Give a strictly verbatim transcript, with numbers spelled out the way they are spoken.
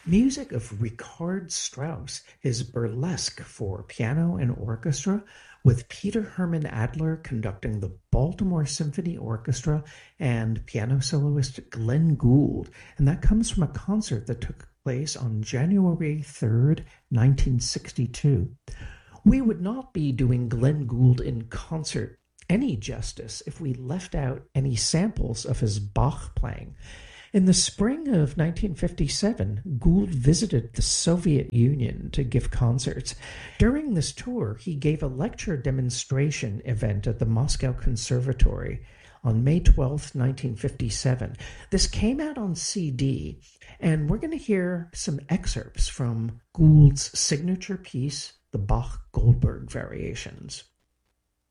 Music of Richard Strauss is burlesque for piano and orchestra, with Peter Herman Adler conducting the Baltimore Symphony Orchestra and piano soloist Glenn Gould. And that comes from a concert that took place on January third, nineteen sixty-two. We would not be doing Glenn Gould in concert any justice if we left out any samples of his Bach playing. In the spring of nineteen fifty-seven, Gould visited the Soviet Union to give concerts. During this tour, he gave a lecture demonstration event at the Moscow Conservatory on May twelfth, nineteen fifty-seven. This came out on C D, and we're going to hear some excerpts from Gould's signature piece, the Bach Goldberg Variations.